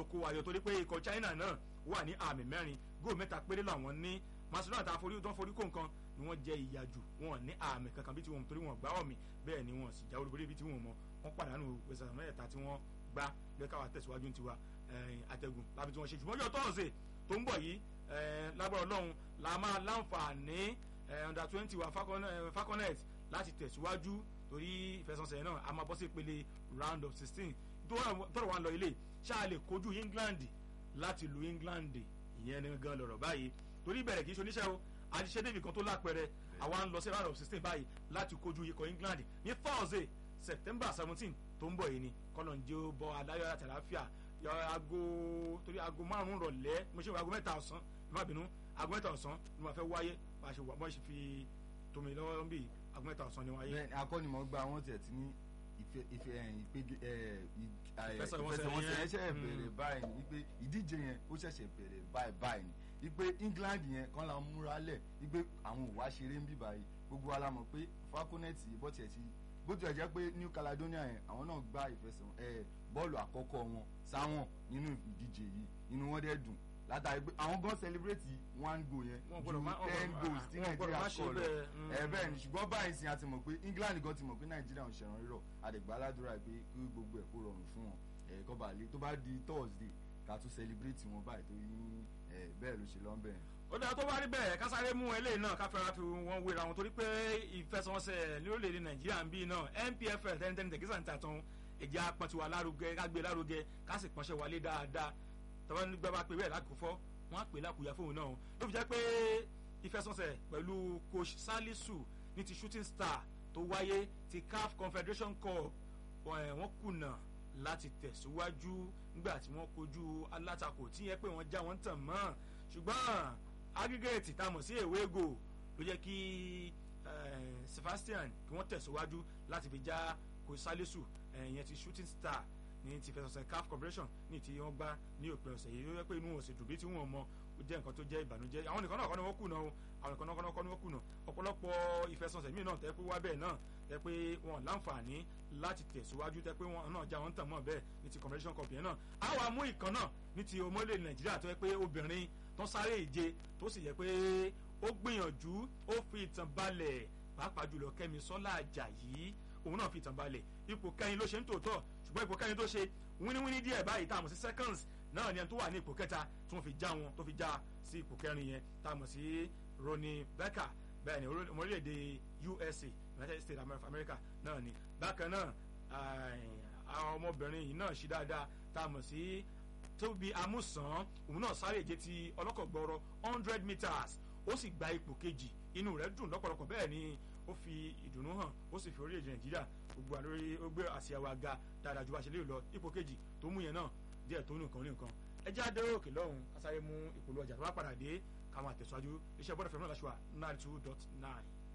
kó ayọ̀ torí pé ikọ̀ China náà wà ní àmì 4 góò 3 péré làwọn ní Macedonia tá forí kó nǹkan ni wọ́n jẹ ìyà jù wọn ní àmì kankan bí tí wọn torí wọn gbá ọ̀mì bẹ́ẹ̀ ni wọn sì já olúborí bí tí wọn mọ wọn pàdánù ìgbésẹ̀ mẹ́ta tí wọ́n gbá lẹ́ka wa tẹ̀síwájú ní tiwa àtẹ̀gùn láti tí wọ́n ṣe ṣùgbọ́n ọjọ́ tọ́ọ̀sẹ̀ tó ń bọ̀ yìí lágbára Ọlọ́run la máa láǹfààní under 20 wa Falconet láti tẹ̀síwájú torí ìfẹsẹ̀wọnsẹ̀ náà a máa bọ́ sí ìpele round of 16 tọ́rọ̀ wa ń lọ ilé ṣáà lè kojú England láti lu England ìyẹn ní gan lọ̀rọ̀ báyìí torí ìbẹ̀rẹ̀ kì í ṣe oníṣẹ́ o àṣìṣe david kan tó lápẹẹrẹ àwa ń lọ sí round of 16 báyìí láti kojú ikọ̀ England ní Thursday September 17 tó ń bọ̀ yìí ni kọ́lọ̀njẹ́ ó bọ́ aláyọ̀ àti àlàáfíà torí aago 5 rọ̀lẹ́ mo ṣe aago 7 ọ̀sán má bínú aago 7 ọ̀sán ni wọ́n fẹ́ wáyé bá a ṣe fi tómi lọ́wọ́ bí aago 7 ọ̀sán ni wáyé. bẹ́ẹ̀ni akọ́nimọ̀ọ́gbá wọn tiẹ̀ ti ní ìfẹsẹ̀wọnsẹ̀ ṣẹ̀ṣẹ̀ bẹ̀rẹ̀ báyìí ni wípé ìdíje yẹn ó ṣẹ̀ṣẹ̀ bẹ̀rẹ̀ báyìí ni wípé England yẹn kàn la múra lẹ̀ wípé àwọn ò wá ṣeré ń bí báyìí gbogbo wa la mọ̀ pé Falconet bó tiẹ̀ jẹ́ pé New Caledonia yẹn àwọn náà gba bọ́ọ̀lù àkọ́kọ́ wọn sáwọn nínú ìdíje yìí inú wọn dẹ̀ dùn látàrí pé àwọn gan celebrate 1 goal yẹn ju 10 goals tí Nàìjíríà kọ lọ bẹ́ẹ̀ ni ṣùgbọ́n báyìí sì a ti mọ̀ pé England gan ti mọ̀ pé Nàìjíríà ń ṣẹ̀ràn rírọ̀ àdègbà aládùúrà pé kí gbogbo ẹ̀ kó rọrùn fún wọn kọ́ bá lè tó bá di Thursday ká tún celebrate wọn báyìí tó yín bẹ́ẹ̀ ló ṣe lọ́nbẹ̀. ó dáa tó bá rí bẹ́ẹ̀ ká sáré mú eléyìí náà ká fẹ́ra fi wọn wéra wọn torí pé ìfẹsẹ̀wọnsẹ̀ lórílẹ̀‐èdè Nàìjíríà ń bí náà NPFL tẹ́nitẹ́ni tẹ̀gísà ń tàtàn ẹ̀jẹ̀ apọ̀tiwa lárugẹ ká gbé lárugẹ ká sì pọ́nṣẹ́ wálé dáadáa tọ́wọ́n nígbà bá pè bẹ́ẹ̀ lákòófọ́ wọ́n á pè lákòóyà fóun náà ló fi jẹ́ pé ìfẹsẹ̀wọnsẹ̀ pẹ̀lú coach Salisu ní ti Shooting Star tó wáyé ti CAF Confederation Cup wọ́n kùnà láti tẹ̀síwájú nígbà tí wọ́n kojú alátakò tí yẹ pé wọ́n já wọn tàn mọ́ ṣùgbọ́n aggregate tá a mọ̀ sí ewégo ló jẹ́ kí Sebastian kí wọ́n tẹ̀síwájú láti fi já coach Salisu ìyẹn ti Shooting Star ní ti fẹsọ̀sẹ̀ CAF Corporation ní ti wọ́n gbá ní òpin ọ̀sẹ̀ yìí ló yẹ pé inú wọn sì dùn bí tí wọ́n mọ ó jẹ́ nǹkan tó jẹ́ ìbànújẹ́ àwọn nìkan náà kọ́ ni wọ́n kùnà o àwọn nìkan náà kọ́ ni wọ́n kùnà ọ̀pọ̀lọpọ̀ ìfẹsọ̀sẹ̀ míì náà tẹ́ pé wá bẹ́ẹ̀ náà tẹ́ pé wọn láǹfààní láti tẹ̀síwájú tẹ́ pé wọn náà já wọn tàn mọ́ bẹ́ẹ̀ ní ti Confederation Cup yẹn náà àwọn amú ìkan náà ní ti ọmọlẹ̀ Nàìjíríà tó yẹ pé obìnrin tó sáré ìje tó sì yẹ pé ó gbìyànjú ó fi ìtàn balẹ̀ pàápàá jùlọ Kẹ́mi Sọ́lá Àjàyí òun náà fi ìtàn balẹ̀ ipò kẹrin ló ṣe ń tòótọ́ ṣùgbọ́n ipò kẹrin tó ṣe wíníwíní díẹ̀ báyìí tá a mọ̀ sí seconds náà ni ẹni tó wà ní ipò kẹta tí wọ́n fi já wọn tó fi já sí ipò kẹrin yẹn tá a mọ̀ sí Ronnie Becker bẹ́ẹ̀ ni ọmọ orílẹ̀-èdè USA United States of America náà ni bákan náà àwọn ọmọbìnrin yìí náà ṣe dáadáa tá a mọ̀ sí Tóbi Amúsàn òun náà sáré ìje ti ọlọ́kọ̀ gbọrọ 100 meters ó sì gba ipò kejì inú rẹ̀ dùn lọ́pọ̀lọpọ̀ bẹ́ẹ̀ ni ó fi ìdùnnú hàn ó sì fi orílẹ̀-èdè Nàìjíríà gbogbo àlórí ó gbé àsíá wa ga dáadáa ju bá ṣe lè lọ ipò kejì tó mú yẹn náà díẹ̀ tó nìkan ní nǹkan ẹjẹ́ adéró òkè lọ́hùn kásáré mú ìpolówó ọjà tó bá padà dé káwọn àtẹ̀síwájú iṣẹ́ bọ́dọ̀ fẹ́ràn láṣọ 92.9.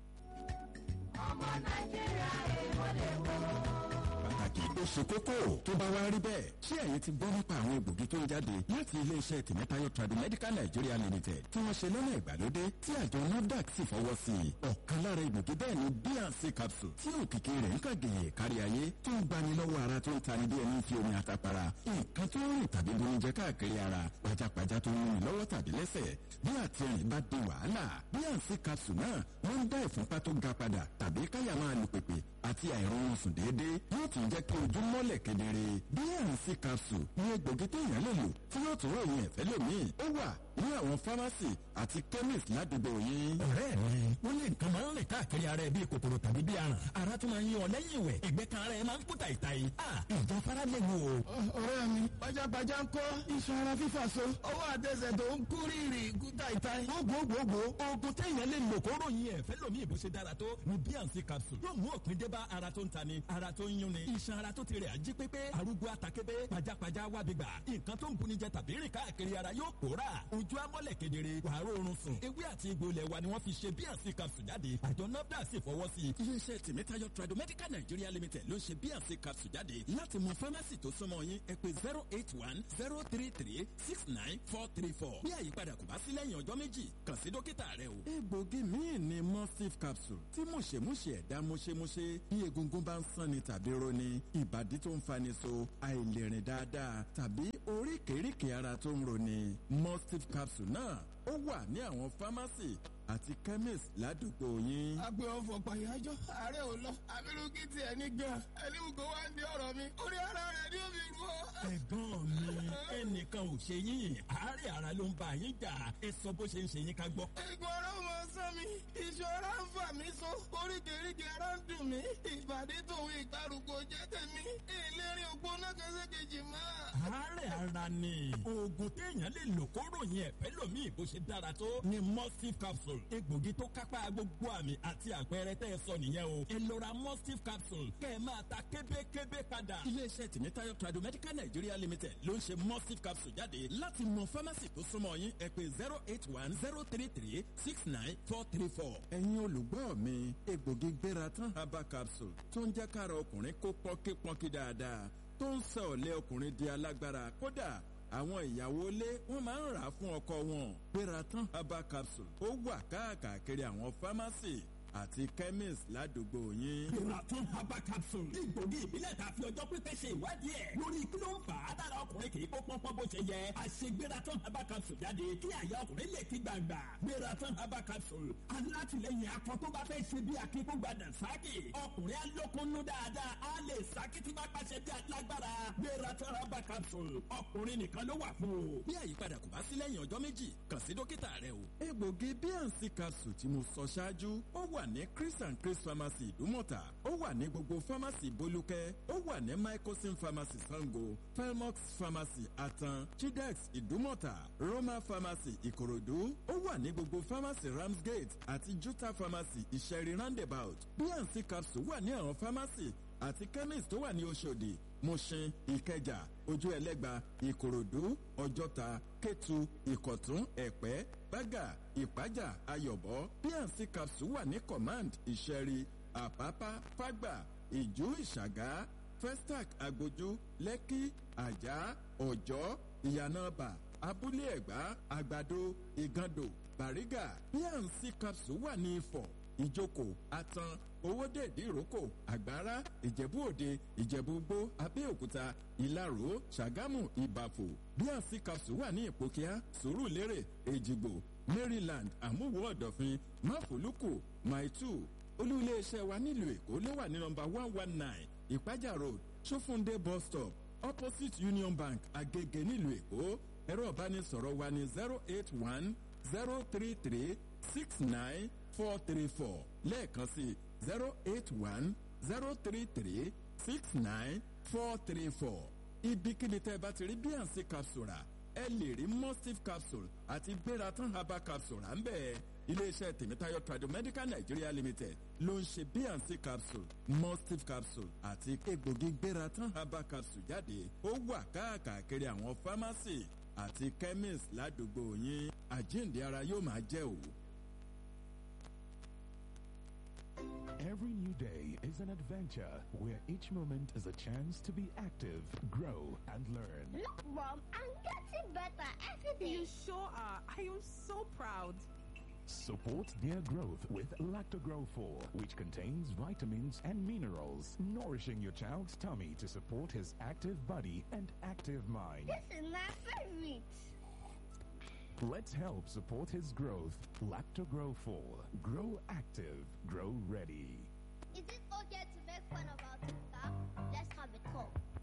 ọmọ Nàìjíríà èèwọ̀ lè wò pàtàkì ó ṣe kókó tó bá wá rí bẹ́ẹ̀ ṣé ẹ̀yin ti gbọ́ nípa àwọn egbògi tó ń jáde láti iléeṣẹ́ tìmẹ́tayọ̀ Tradimedical Nigeria Limited tí wọ́n ṣe lọ́nà ìgbàlódé tí àjọ NAFDAC sì fọwọ́ sí i ọ̀kan lára egbògi bẹ́ẹ̀ ni B&C capsule tí òkìkí rẹ̀ ń kàgèyè kárí ayé tó ń gbani lọ́wọ́ ara tó ń tani bí ẹni fi omi àtàpàrà nǹkan tó ń rìn tàbí bomi jẹ káàkiri ara pajápajá tó ń rìn lọ́wọ́ tàbí lẹ́sẹ̀ bí àtìrìn bá di wàhálà B&C capsule náà wọ́n ń dá ìfúnpá tó ga padà tàbí káyà máa lù pèpè àti àìrọ̀rùn sùn déédéé yóò tún jẹ́ kí ojú mọ́lẹ̀ kedere B&C capsule ní egbògi téèyàn lè lò tí yóò tún ròyìn ẹ̀fẹ́ lómii ó wà ní àwọn fámásì àti chemist ládùúgbò yín. ọ̀rẹ́ mi ó lè nǹkan máa ń rìn káàkiri ara ẹ bíi kòkòrò tàbí bíi aràn ara tó máa ń yí ọ lẹ́yìn ìwẹ̀ ẹ̀gbẹ́ kan ara ẹ máa ń kú tàìtàì ìjà fara lè wò. ọ̀rẹ́ mi pajápajá ń kọ́ iṣan ara fífà so ọwọ́ àtẹsẹ̀ tó ń kú rírì kú tàìtàì. gbogbogbò oògùn téèyàn lè lò kó ròyìn ẹ̀fẹ́ lómii bó ṣe dára tó ní B&C capsule yóò mú òpin dé bá ara tó ń tani ara tó ń yúnni iṣan ara tó ti rẹ̀ ají pépé arúgbó atakébé pajápajá wábìgbà nǹkan tó ń buni jẹ tàbí rìn káàkiri ara yóò pòórà ojú amọ́lẹ̀ kedere wàá rọrùn sùn ewé àti egbò ilẹ̀ wa ni wọ́n fi ṣe B&C capsule jáde àjọ NAFDAC sì fọwọ́ sí i. iléeṣẹ́ tìmẹ́tayọ̀ Tradimedical Nigeria Limited ló ń ṣe B&C capsule jáde láti mọ fámásì tó súnmọ́ yín ẹ pè 080 081-033-69434. bí àyípadà kò bá sí lẹ́yìn ọjọ́ méjì kàn sí dókítà rẹ o. egbògi míì ni mustif capsule tí mùṣemúṣe ẹ̀dá mùṣemúṣe bí egungun bá ń sanni tàbí roni ìbàdí tó ń fani so àìlèrìn dáadáa tàbí oríkèéríkèé ara tó ń roni mustif capsule náà ó wà ní àwọn fámásì àti chemist ládùúgbò yín. agbe ọfọ pàyájọ ààrẹ ò lọ abirùkí tiẹ̀ ní gan ẹni wùkọ wá ń di ọ̀rọ̀ mi orí ara rẹ̀ ni ó fi rú ọ. ẹ̀gbọ́n mi ẹnìkan ò ṣe yín àárẹ̀ ara ló ń bá yín jà ẹ sọ bó ṣe ń ṣe yín ká gbọ́. egun ara ò mọ sán mi ìṣòro ń fà mí so oríkèéríkèé ara ń dùn mí ìbàdí tòun ìgbàrúgbó jẹ́ tèmi ìlérí ògbóná kẹsẹ̀kejì mọ́. àárẹ̀ ara ni oògùn téèyàn lè lò kó ròyìn ẹ̀fẹ́ lòmíì bó ṣe dára tó ni mustif capsule egbògi tó kápá gbogbo àmì àti àpẹẹrẹ tẹ́ ẹ sọ nìyẹn o ẹ lọ ra mustif capsule kẹ́ ẹ máa ta kébékébé padà. iléeṣẹ́ tìmítayọ̀ tradomedical nigeria limited ló ń ṣe mustif capsule jáde láti mọ fámásì tó súnmọ́ yín ẹ pè 081-033-69434. ẹ̀yin olùgbọ́ mi egbògi gbéra tán herbal capsule tó ń jẹ́ kára ọkùnrin kó pọ́nkípọ́nkí dáadáa tó ń sọ ọ̀lẹ́ ọkùnrin di alágbára kódà àwọn ìyàwó ilé wọn máa ń rà á fún ọkọ wọn. Gbératan herbal capsule ó wà káàkiri àwọn fámásì àti chemist ládùúgbò yín. Gbératan herbal capsule egbògi ìbílẹ̀ tá a fi ọjọ́ pípẹ́ ṣe ìwádìí ẹ̀ lórí kí ló ń fà á dára ọkùnrin kì í kó pọ́npọ́n bó ṣe yẹ. àṣe Gbératan herbal capsule jáde kí àyà ọkùnrin lè ti gbàgbà. Gbératan herbal capsule alátìlẹyìn akọ tó bá fẹ́ ṣe bí akíkúgbàdàn sáàkì ọkùnrin alókunnú dáadáa á lè sáàkì tí bá pàṣẹ bí alágbára. Gbératan herbal capsule ọkùnrin nìkan ló wà fún o. bí àyípadà kò bá sí lẹ́yìn ọjọ́ méjì kàn sí dókítà rẹ o. egbògi bnc capsule tí mo sọ ṣáájú ó wà ní chris and chris pharmacy ìdúmọ̀tà ó wà ní gbogbo pharmacy bolúkẹ́ ó wà ní mycosin pharmacy sango felmox pharmacy atan chidex ìdúmọ̀tà roma pharmacy ìkòròdú ó wà ní gbogbo pharmacy ramsgate àti juta pharmacy ìṣẹ̀rí roundabout bnc capsule wà ní àwọn pharmacy àti chemist tó wà ní Òṣòdì Mùṣin Ìkẹjà Ojú Ẹlẹ́gba Ìkòròdú Ọjọ́ta Kétu Ìkọ̀tún Ẹ̀pẹ́ Bágà Ìpájà Ayọ̀bọ bnc capsule wà ní command Ìṣẹ̀rí Àpápá Fágbà Ìjú Ìṣàgá Festac Agbójú Lẹ́kí Àjà Ọ̀jọ́ Ìyànàbà Abúlé Ẹ̀gbá Àgbàdo Ìgàndò Bàrígà bnc capsule wà ní Ifọ̀ Ìjókòó Atan Owódèdè Ìrókò Àgbárá Ìjẹ̀bú-Òde Ìjẹ̀bú-Igbó Abẹ́òkúta Ìlaró Ṣàgámù Ìbàfò bnc capsule wà ní Ìpókíà Sùúrùlérè Èjìgbò Maryland Àmúwò Ọ̀dọ̀fin Máfòlùkù Maitu olú iléeṣẹ́ wa nílùú Èkó ló wà ní nọ́mbà 119 Ìpájà Road Ṣófúndé bus stop opposite Union Bank Agége nílùú Èkó ẹ̀rọ ìbánisọ̀rọ̀ wa ní 081-033-69434 lẹ́ẹ̀kan sí 081-033-69434. ibikíbi tẹ́ ẹ bá ti rí bnc capsule rà ẹ lè rí mustif capsule àti Gbératan herbal capsule rà ń bẹ́ẹ̀. iléeṣẹ́ tèmítáyọ̀ tradomedical nigeria limited ló ń ṣe bnc capsule mustif capsule àti egbògi Gbératan herbal capsule jáde ó wà káàkiri àwọn pharmacy àti chemist ládùúgbò yín àjíǹde ara yóò máa jẹ́ òwò. Every new day is an adventure where each moment is a chance to be active, grow, and learn. Look, Mom, I'm getting better every day. You sure are. I am so proud. Support their growth with Lactogrow 4, which contains vitamins and minerals, nourishing your child's tummy to support his active body and active mind. This is my favorite. Let's help support his growth. Lactogrow 4. Grow active. Grow ready. Is it okay to make fun of our sister? Let's have a talk.